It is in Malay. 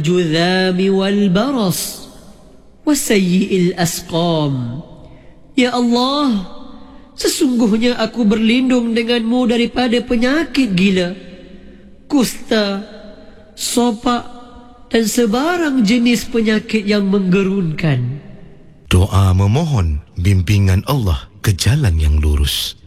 الجذام والبرص وسيء الأسقام. Ya Allah, sesungguhnya aku berlindung denganmu daripada penyakit gila, kusta, sopak dan sebarang jenis penyakit yang menggerunkan. Doa memohon bimbingan Allah ke jalan yang lurus.